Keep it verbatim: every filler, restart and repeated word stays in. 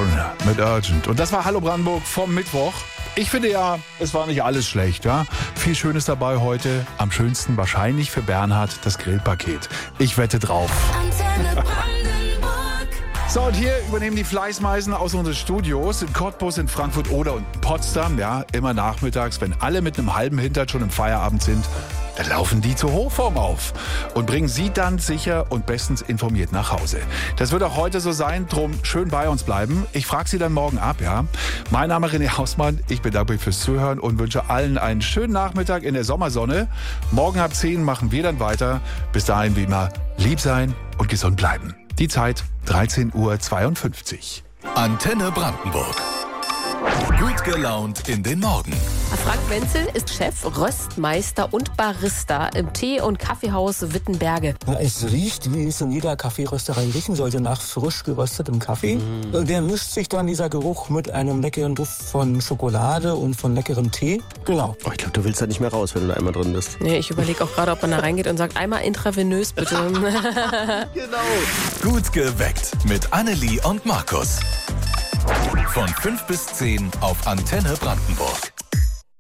Foreigner mit Urgent. Und das war Hallo Brandenburg vom Mittwoch. Ich finde ja, es war nicht alles schlecht. Ja? Viel Schönes dabei heute. Am schönsten wahrscheinlich für Bernhard das Grillpaket. Ich wette drauf. Antenne Brandenburg. So, und hier übernehmen die Fleißmeisen aus unseren Studios in Cottbus, in Frankfurt oder und Potsdam. Ja, immer nachmittags, wenn alle mit einem halben Hintern schon im Feierabend sind, dann laufen die zur Hochform auf und bringen Sie dann sicher und bestens informiert nach Hause. Das wird auch heute so sein, drum schön bei uns bleiben. Ich frage Sie dann morgen ab, ja. Mein Name ist René Hausmann, ich bedanke mich fürs Zuhören und wünsche allen einen schönen Nachmittag in der Sommersonne. Morgen ab zehn machen wir dann weiter. Bis dahin wie immer, lieb sein und gesund bleiben. Die Zeit dreizehn Uhr zweiundfünfzig. Antenne Brandenburg. Gut gelaunt in den Morgen. Frank Wenzel ist Chef, Röstmeister und Barista im Tee- und Kaffeehaus Wittenberge. Es riecht, wie es in jeder Kaffeerösterei riechen sollte, nach frisch geröstetem Kaffee. Mm. Der mischt sich dann, dieser Geruch, mit einem leckeren Duft von Schokolade und von leckerem Tee. Genau. Oh, ich glaube, du willst da nicht mehr raus, wenn du da einmal drin bist. Nee, ich überlege auch gerade, ob man da reingeht und sagt, einmal intravenös bitte. Genau. Gut geweckt mit Annelie und Markus. Von fünf bis zehn auf Antenne Brandenburg.